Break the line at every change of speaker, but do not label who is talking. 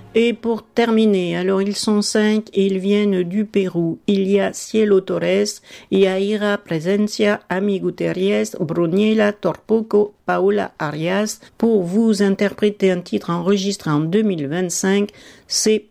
Et pour terminer, alors ils sont 5 et ils viennent du Pérou. Il y a Cielo Torres, Yaira Presencia, Ami Gutierrez, Bruniela Torpoco, Paola Arias pour vous interpréter un titre enregistré en 2025, c'est